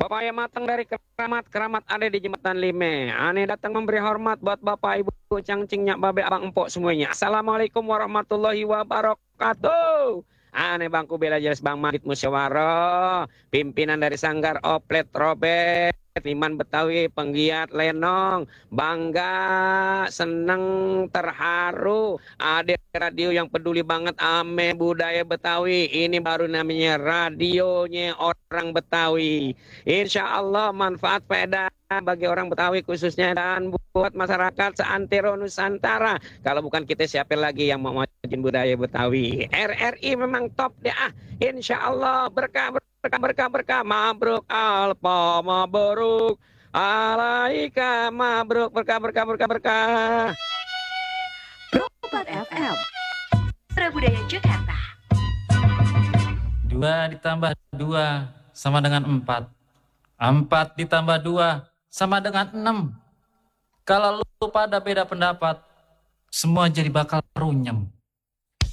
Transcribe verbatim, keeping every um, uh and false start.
Bapak yang matang dari keramat, keramat ada di jembatan Lime. Ane datang memberi hormat buat Bapak Ibu cangcingnya babe abang empok semuanya. Assalamualaikum warahmatullahi wabarakatuh. Ane bangku bela jelas Bang Madit Musyawarah, pimpinan dari Sanggar Oplet Robert, Iman Betawi, penggiat lenong, bangga, seneng, terharu, ada radio yang peduli banget ame budaya Betawi. Ini baru namanya radionya orang Betawi. Insya Allah manfaat faedah bagi orang Betawi khususnya dan buat masyarakat seantero Nusantara. Kalau bukan kita siapa lagi yang mau majuin budaya Betawi? R R I memang top deh ah. Insya Allah berkah berkah berkah berkah. Mabruk alfa mabruk alaika mabruk berkah berkah berkah berkah. empat F M Suara Budaya Jakarta. Dua ditambah dua sama dengan empat. Empat ditambah dua sama dengan enam. Kalau lu pada beda pendapat, semua jadi bakal runyem.